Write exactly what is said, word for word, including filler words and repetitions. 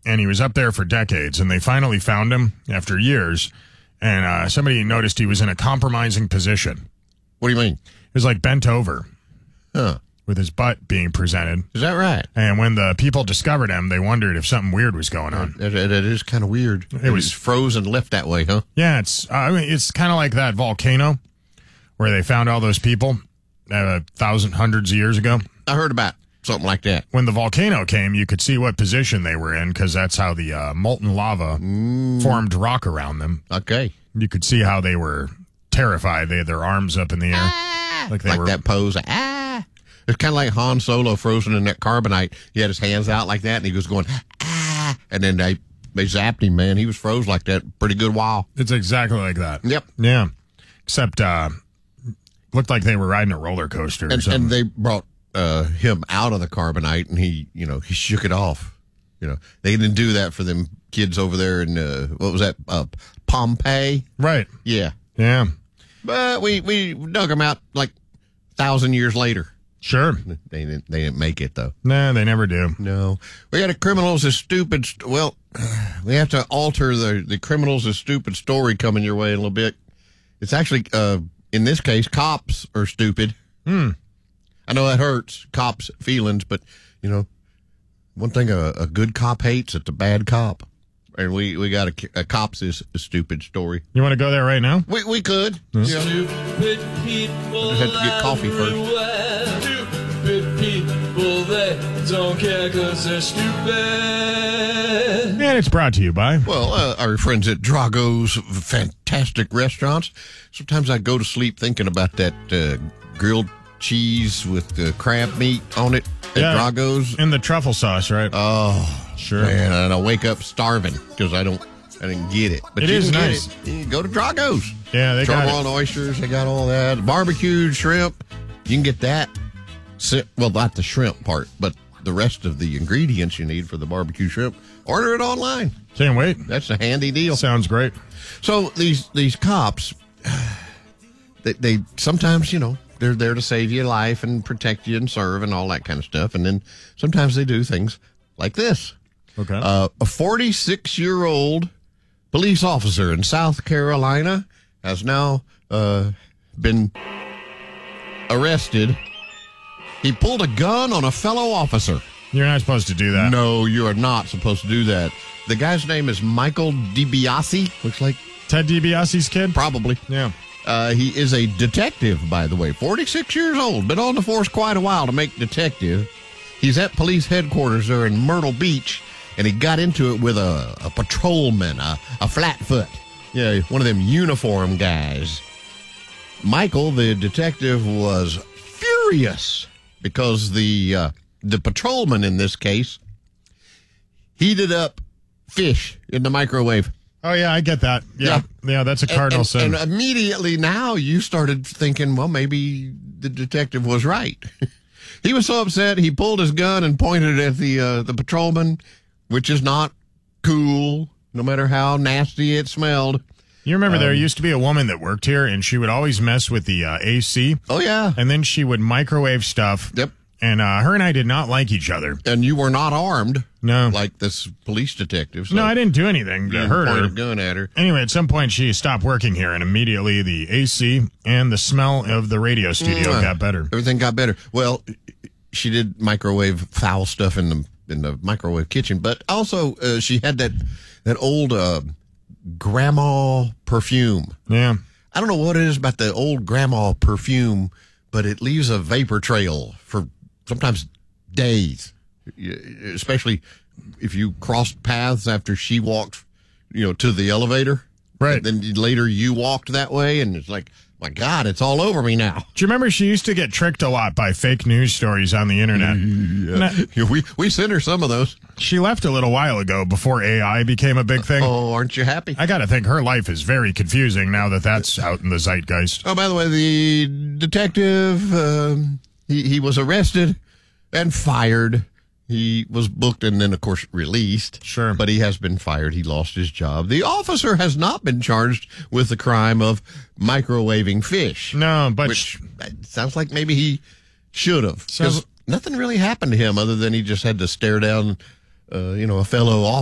and he was up there for decades, and they finally found him after years, and uh, somebody noticed he was in a compromising position. What do you mean? He was like bent over. Huh. With his butt being presented. Is that right? And when the people discovered him, they wondered if something weird was going on. It, it, it is kind of weird. It, It was was frozen left that way, huh? Yeah, it's uh, I mean, it's kind of like that volcano where they found all those people uh, thousand hundreds of years ago. I heard about something like that. When the volcano came, you could see what position they were in because that's how the uh, molten lava Mm. formed rock around them. Okay. You could see how they were terrified. They had their arms up in the air. Ah, like they like were, that pose. Ah. It's kind of like Han Solo frozen in that carbonite. He had his hands out like that, and he was going, ah. And then they, they zapped him, man. He was froze like that pretty good while. It's exactly like that. Yep. Yeah. Except uh, looked like they were riding a roller coaster or And, something. and they brought uh, him out of the carbonite, and he, you know, he shook it off. You know, they didn't do that for them kids over there in, uh, what was that, uh, Pompeii? Right. Yeah. Yeah. But we, we dug him out like a thousand years later. Sure. They didn't, they didn't make it, though. Nah, they never do. No. We got a criminals as stupid. St- well, we have to alter the, the criminals as stupid story coming your way in a little bit. It's actually, uh, in this case, cops are stupid. Hmm. I know that hurts cops' feelings, but, you know, one thing a, a good cop hates, it's a bad cop. And we, we got a, a cops is a stupid story. You want to go there right now? We we could. Yeah. Stupid people I just have to get coffee first. everywhere. Stupid people, they don't care because they're stupid. And it's brought to you by. Well, uh, our friends at Drago's fantastic restaurants. Sometimes I go to sleep thinking about that uh, grilled cheese with uh, crab meat on it at Yeah. Drago's. And the truffle sauce, right? Oh, Sure. man, and I wake up starving because I don't, I didn't get it. But It you is can get nice. it. You can go to Drago's. Yeah, they got Charbon oysters, they got all that. Barbecued shrimp, you can get that. Si- Well, not the shrimp part, but the rest of the ingredients you need for the barbecue shrimp. Order it online. it. Can't wait. That's a handy deal. Sounds great. So these these cops, they, they sometimes, you know, they're there to save your life and protect you and serve and all that kind of stuff. And then sometimes they do things like this. Okay. Uh, a forty-six-year-old police officer in South Carolina has now uh, been arrested. He pulled a gun on a fellow officer. You're not supposed to do that. No, you are not supposed to do that. The guy's name is Michael DiBiase. Looks like Ted DiBiase's kid? probably. Yeah. Uh, he is a detective, by the way. forty-six years old. Been on the force quite a while to make detective. He's at police headquarters there in Myrtle Beach, and he got into it with a, a patrolman, a, a flatfoot. Yeah, one of them uniform guys. Michael, the detective, was furious because the uh, the patrolman in this case heated up fish in the microwave. Oh, yeah, I get that. Yeah. Yeah, that's a cardinal and, sin. and, and immediately now you started thinking, well, maybe the detective was right. He was so upset, he pulled his gun and pointed it at the uh, the patrolman, which is not cool, no matter how nasty it smelled. You remember there Um, used to be a woman that worked here, and she would always mess with the uh, A C, Oh, yeah. and then she would microwave stuff. Yep. And uh, her and I did not like each other. And you were not armed No. like this police detective. So no, I didn't do anything you to didn't hurt point her. a gun at her. Anyway, at some point, she stopped working here, and immediately the A C and the smell of the radio studio Mwah. got better. Everything got better. Well, she did microwave foul stuff in the in the microwave kitchen, but also uh, she had that that old uh, grandma perfume. Yeah. I don't know what it is about the old grandma perfume, but it leaves a vapor trail for sometimes days, especially if you crossed paths after she walked, you know, to the elevator. Right. And then later you walked that way, and it's like, my God, it's all over me now. Do you remember she used to get tricked a lot by fake news stories on the internet? Yeah, we we sent her some of those. She left a little while ago before A I became a big thing. Oh, aren't you happy? I got to think her life is very confusing now that that's out in the zeitgeist. Oh, by the way, the detective, um, he, he was arrested and fired. He was booked and then, of course, released. Sure. But he has been fired. He lost his job. The officer has not been charged with the crime of microwaving fish. No, but Which sounds like maybe he should have. Sounds- Because nothing really happened to him other than he just had to stare down, uh, you know, a fellow officer.